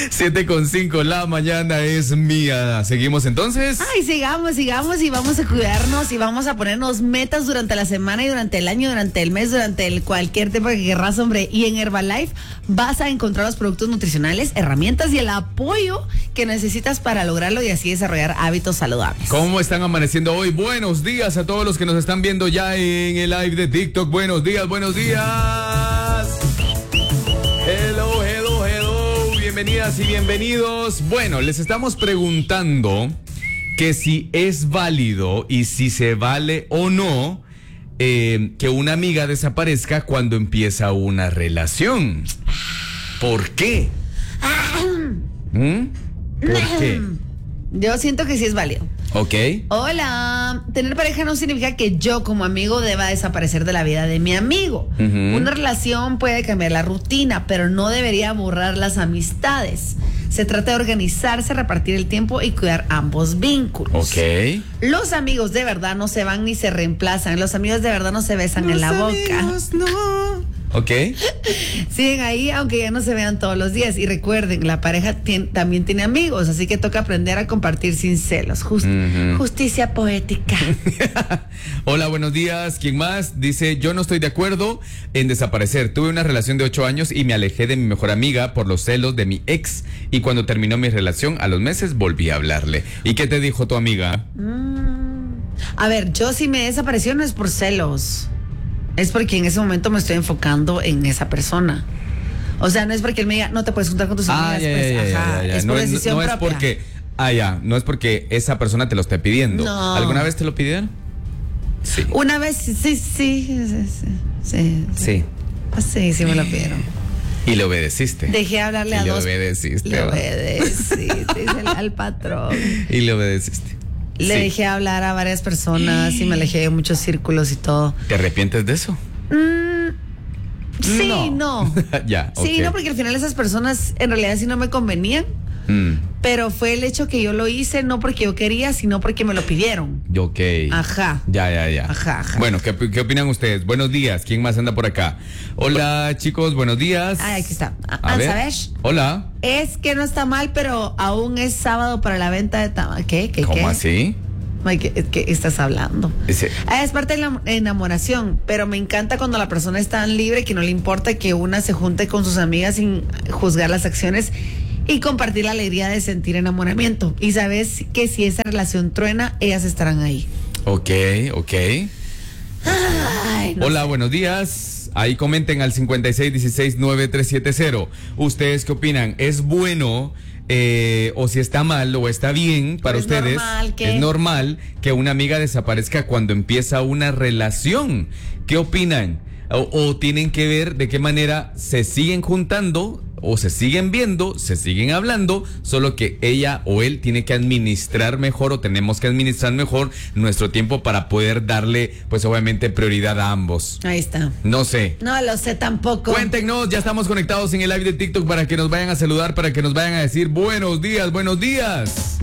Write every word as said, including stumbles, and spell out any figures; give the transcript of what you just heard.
siete con cinco, la mañana es mía. ¿Seguimos entonces? Ay, sigamos, sigamos y vamos a cuidarnos y vamos a ponernos metas durante la semana y durante el año, durante el mes, durante el cualquier tiempo que querrás, hombre. Y en Herbalife vas a encontrar los productos nutricionales, herramientas y el apoyo que necesitas para lograrlo y así desarrollar hábitos saludables. ¿Cómo están amaneciendo hoy? Buenos días a todos los que nos están viendo ya en el live de TikTok. Buenos días, buenos días. Hello, hello, hello. Bienvenidas y bienvenidos. Bueno, les estamos preguntando que si es válido y si se vale o no eh, que una amiga desaparezca cuando empieza una relación. ¿Por qué? ¿Mm? ¿Por qué? Yo siento que sí es válido. Ok. Hola, tener pareja no significa que yo como amigo deba desaparecer de la vida de mi amigo. Uh-huh. Una relación puede cambiar la rutina, pero no debería borrar las amistades. Se trata de organizarse, repartir el tiempo y cuidar ambos vínculos. Ok. Los amigos de verdad no se van ni se reemplazan. Los amigos de verdad no se besan Los en la amigos, boca. No. Ok. Siguen ahí aunque ya no se vean todos los días. Y recuerden, la pareja tiene, también tiene amigos, así que toca aprender a compartir sin celos. Just, uh-huh. Justicia poética. Hola, buenos días. ¿Quién más? Dice, yo no estoy de acuerdo en desaparecer. Tuve una relación de ocho años y me alejé de mi mejor amiga por los celos de mi ex. Y cuando terminó mi relación, a los meses volví a hablarle. ¿Y qué te dijo tu amiga? Mm. A ver, yo si me desapareció no es por celos. Es porque en ese momento me estoy enfocando en esa persona. O sea, no es porque él me diga, no te puedes juntar con tus ah, amigas. Ya, pues, ya, ajá, ya, ya. es No por es, decisión no propia. es porque, ah, ya, no es porque esa persona te lo esté pidiendo. No. ¿Alguna vez te lo pidieron? Sí. Una vez, sí, sí, sí, sí. Sí, sí. Sí, sí me lo pidieron. Y le obedeciste. Dejé hablarle y a le dos. Obedeciste, le obedeciste. Dice al patrón. Y le obedeciste. Le sí. dejé hablar a varias personas y me alejé de muchos círculos y todo. ¿Te arrepientes de eso? Mm, sí, no. no. ya, Sí, okay. no, porque al final esas personas en realidad sí no me convenían. Mm. Pero fue el hecho que yo lo hice no porque yo quería, sino porque me lo pidieron. Ok. Ajá. Ya, ya, ya. Ajá, ajá. Bueno, ¿qué, qué opinan ustedes? Buenos días. ¿Quién más anda por acá? Hola, chicos, buenos días. Ah, aquí está. A ver. ¿Sabes? Hola. Es que no está mal, pero aún es sábado para la venta de tabaco. ¿Qué? ¿Qué? ¿Cómo qué? así? ¿Qué, ¿Qué estás hablando? Ese... Ah, es parte de la enamoración, pero me encanta cuando la persona es tan libre que no le importa que una se junte con sus amigas sin juzgar las acciones y compartir la alegría de sentir enamoramiento. Y sabes que si esa relación truena, ellas estarán ahí. Ok, ok. Ay, no Hola, sé. buenos días. Ahí comenten al cincuenta y seis dieciséis noventa y tres setenta. ¿Ustedes qué opinan? ¿Es bueno eh, o si está mal o está bien para es ustedes? Normal que... Es normal que una amiga desaparezca cuando empieza una relación. ¿Qué opinan? O, o tienen que ver de qué manera se siguen juntando o se siguen viendo, se siguen hablando, solo que ella o él tiene que administrar mejor o tenemos que administrar mejor nuestro tiempo para poder darle, pues obviamente, prioridad a ambos. Ahí está. No sé. No lo sé tampoco. Cuéntenos, ya estamos conectados en el live de TikTok para que nos vayan a saludar, para que nos vayan a decir buenos días, buenos días.